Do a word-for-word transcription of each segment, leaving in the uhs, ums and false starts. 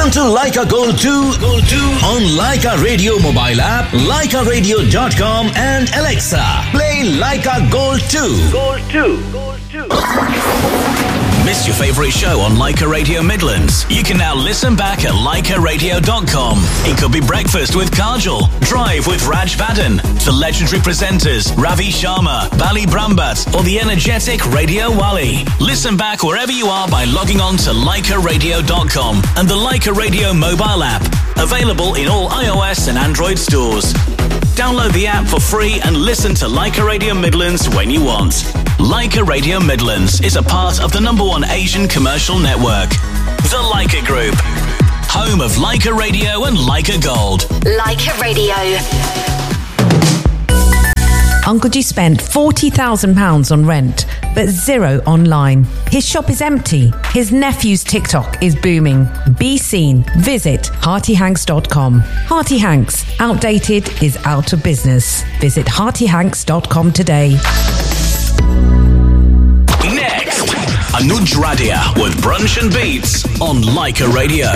Want to Leica Gold two? Gold two on Leica Radio mobile app, leica radio dot com and Alexa. Play Leica Gold two. Gold two. Gold two. Missed your favourite show on Leica Radio Midlands? You can now listen back at leica radio dot com. It could be Breakfast with Kajal, Drive with Raj Baden, the legendary presenters Ravi Sharma, Bali Brambat, or the energetic Radio Wali. Listen back wherever you are by logging on to leica radio dot com and the Leica Radio mobile app. Available in all iOS and Android stores. Download the app for free and listen to Leica Radio Midlands when you want. Leica Radio Midlands is a part of the number one Asian commercial network, the Leica Group. Home of Leica Radio and Leica Gold. Leica Radio. Uncle G spent forty thousand pounds on rent, but zero online. His shop is empty. His nephew's TikTok is booming. Be seen. Visit hearty hanks dot com. Hearty Hanks. Outdated is out of business. Visit hearty hanks dot com today. Next, Anuj Radia with Brunch and Beats on Leica Radio.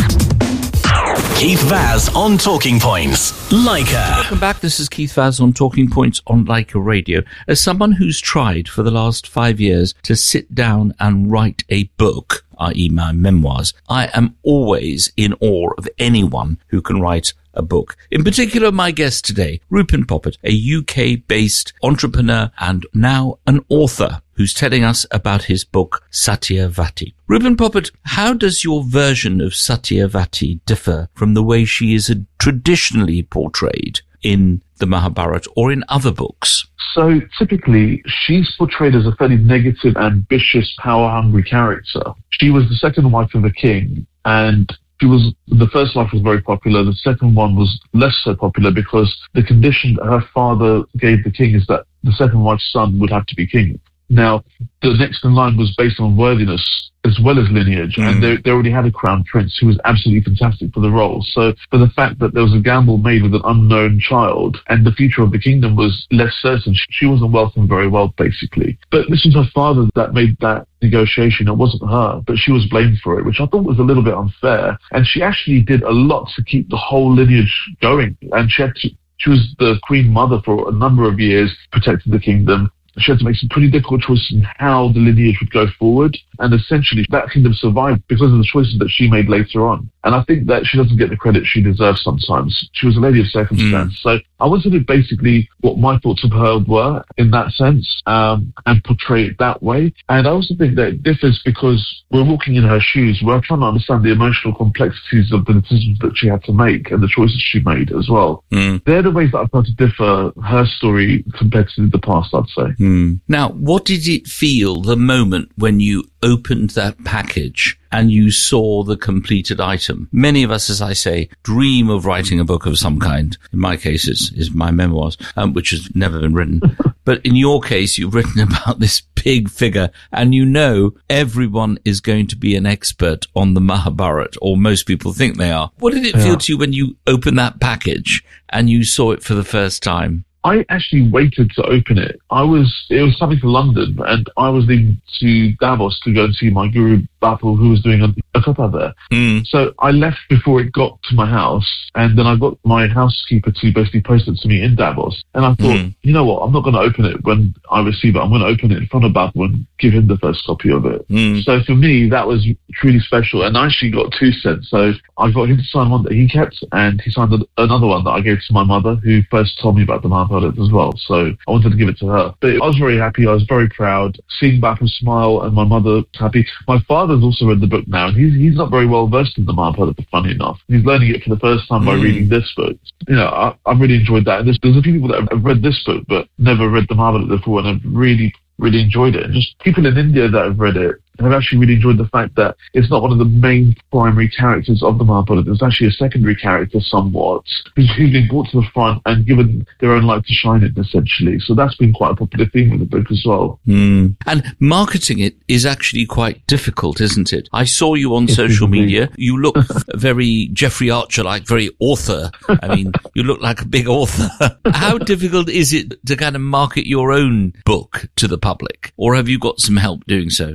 Keith Vaz on Talking Points, Leica. Welcome back. This is Keith Vaz on Talking Points on Leica Radio. As someone who's tried for the last five years to sit down and write a book, that is my memoirs, I am always in awe of anyone who can write a book. In particular, my guest today, Rupin Poppet, a U K-based entrepreneur and now an author who's telling us about his book, Satyavati. Rupin Poppet, how does your version of Satyavati differ from the way she is traditionally portrayed in the Mahabharata or in other books? So typically, she's portrayed as a fairly negative, ambitious, power-hungry character. She was the second wife of a king, and She was, the first wife was very popular. The second one was less so popular because the condition that her father gave the king is that the second wife's son would have to be king. Now, the next in line was based on worthiness as well as lineage, mm. and they, they already had a crown prince who was absolutely fantastic for the role. So for the fact that there was a gamble made with an unknown child and the future of the kingdom was less certain, she wasn't welcomed very well, basically. But this was her father that made that negotiation. It wasn't her, but she was blamed for it, which I thought was a little bit unfair. And she actually did a lot to keep the whole lineage going. And she had to, she was the queen mother for a number of years, protected the kingdom. She had to make some pretty difficult choices in how the lineage would go forward. And essentially, that kingdom survived because of the choices that she made later on. And I think that she doesn't get the credit she deserves sometimes. She was a lady of circumstance. Mm. So I wanted to basically what my thoughts of her were in that sense, um, and portray it that way. And I also think that it differs because we're walking in her shoes. We're trying to understand the emotional complexities of the decisions that she had to make and the choices she made as well. Mm. They're the ways that I felt to differ her story compared to the past, I'd say. Mm. Now, what did it feel the moment when you opened that package and you saw the completed item? Many of us, as I say, dream of writing a book of some kind. In my case, it's, it's my memoirs, um, which has never been written. But in your case, you've written about this big figure, and you know everyone is going to be an expert on the Mahabharata, or most people think they are. What did it yeah. feel to you when you opened that package and you saw it for the first time? I actually waited to open it. I was, it was something for London, and I was leaving to Davos to go and see my guru Bapul, who was doing a, a kappa there. Mm. So I left before it got to my house, and then I got my housekeeper to basically post it to me in Davos. And I thought, mm. you know what, I'm not going to open it when I receive it. I'm going to open it in front of Bapul and give him the first copy of it. Mm. So for me, that was truly special. And I actually got two sets. So I got him to sign one that he kept, and he signed another one that I gave to my mother, who first told me about the Mahabharata as well. So I wanted to give it to her. But I was very happy. I was very proud. Seeing Bapul smile and my mother happy. My father's also read the book now, and he's he's not very well versed in the Mahabharata, funny enough. He's learning it for the first time by mm. reading this book. You know, I, I really enjoyed that. And there's, there's a few people that have read this book but never read the Mahabharata before, and have really, really enjoyed it. And just people in India that have read it have actually really enjoyed the fact that it's not one of the main primary characters of the Mahabharata. It's actually a secondary character somewhat, who's, who's been brought to the front and given their own light to shine in, essentially. So that's been quite a popular theme of the book as well. Mm. And marketing it is actually quite difficult, isn't it? I saw you on it social media. You look very Jeffrey Archer-like, very author. I mean, you look like a big author. How difficult is it to kind of market your own book to the public? Or have you got some help doing so? I've got a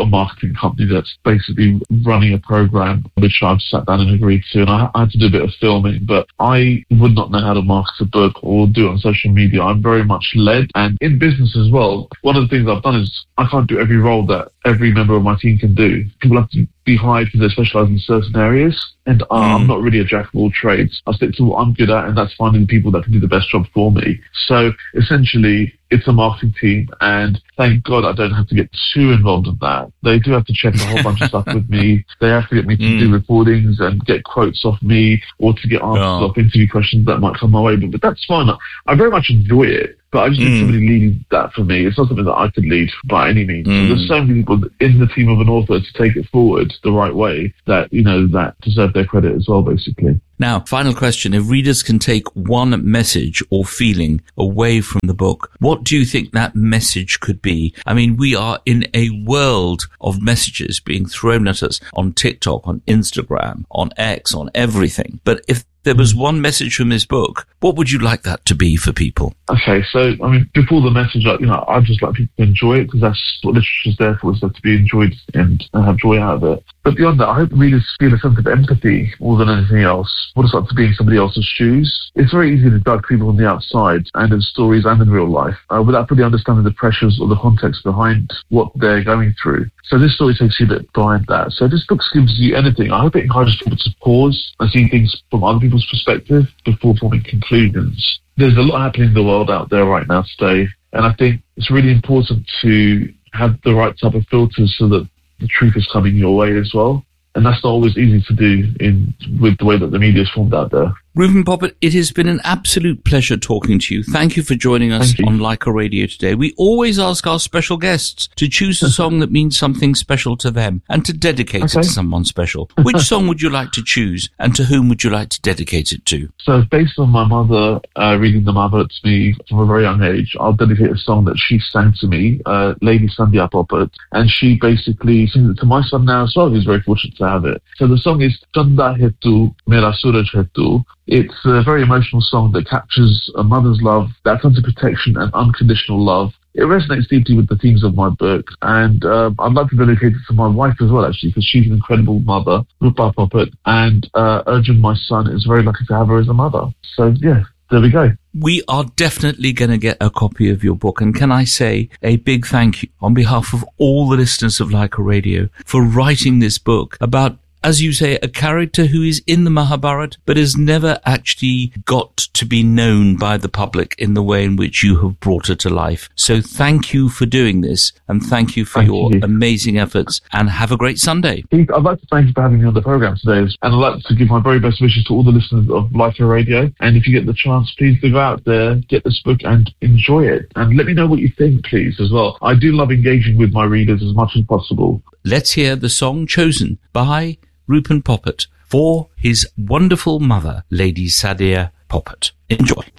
a marketing company that's basically running a program which I've sat down and agreed to, and I, I had to do a bit of filming, but I would not know how to market a book or do it on social media. I'm very much led, and in business as well. One of the things I've done is I can't do every role that every member of my team can do. People have to be hired because they specialise in certain areas, and uh, mm. I'm not really a jack of all trades. I stick to what I'm good at, and that's finding people that can do the best job for me. So essentially, it's a marketing team, and thank God I don't have to get too involved in that. They do have to check a whole bunch of stuff with me. They have to get me to mm. do recordings and get quotes off me, or to get answers oh. off interview questions that might come my way. But, but that's fine. I, I very much enjoy it. But I just need mm. somebody leading that for me. It's not something that I could lead by any means. Mm. There's so many people in the team of an author to take it forward the right way that, you know, that deserve their credit as well, basically. Now, final question. If readers can take one message or feeling away from the book, what do you think that message could be? I mean, we are in a world of messages being thrown at us on TikTok, on Instagram, on X, on everything. But if there was one message from this book, what would you like that to be for people? Okay, so, I mean, before the message, you know, I'd just like people to enjoy it, because that's what literature's there for, is to be enjoyed and have joy out of it. But beyond that, I hope readers feel a sense of empathy more than anything else. What it's like to be in somebody else's shoes. It's very easy to judge people on the outside, and in stories and in real life, uh, without fully understanding the pressures or the context behind what they're going through. So this story takes you a bit behind that. So this book gives you anything. I hope it encourages people to pause and see things from other people's perspective before forming conclusions. There's a lot happening in the world out there right now today, and I think it's really important to have the right type of filters so that the truth is coming your way as well. And that's not always easy to do in with the way that the media is formed out there. Reuben Poppet, it has been an absolute pleasure talking to you. Thank you for joining us on Leica Radio today. We always ask our special guests to choose a song that means something special to them and to dedicate okay. it to someone special. Which song would you like to choose, and to whom would you like to dedicate it to? So based on my mother uh, reading the Mahabharata to me from a very young age, I'll dedicate a song that she sang to me, uh, Lady Sandhya Poppet, and she basically sings it to my son now as well, who's very fortunate to have it. So the song is Chanda Hai Tu, Mera Suraj Hai Tu. It's a very emotional song that captures a mother's love, that sense of protection and unconditional love. It resonates deeply with the themes of my book, and um, I'd like to dedicate it to my wife as well, actually, because she's an incredible mother, Rupa Poppet, and uh, Arjun, my son, is very lucky to have her as a mother. So, yeah, there we go. We are definitely going to get a copy of your book, and can I say a big thank you on behalf of all the listeners of Leica Radio for writing this book about, as you say, a character who is in the Mahabharata but has never actually got to be known by the public in the way in which you have brought her to life. So thank you for doing this, and thank you for thank your you. amazing efforts, and have a great Sunday. Keith, I'd like to thank you for having me on the program today, and I'd like to give my very best wishes to all the listeners of Leica Radio, and if you get the chance, please do go out there, get this book and enjoy it, and let me know what you think, please, as well. I do love engaging with my readers as much as possible. Let's hear the song chosen by Reuben Poppet for his wonderful mother, Lady Sandhya Poppet. Enjoy.